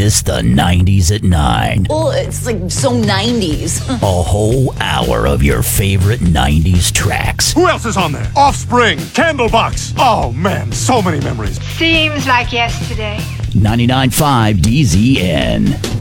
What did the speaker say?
miss the 90s at 9. Oh, it's like so 90s. A whole hour of your favorite 90s tracks. Who else is on there? Offspring, Candlebox. Oh man, so many memories. Seems like yesterday. 99.5 DZN.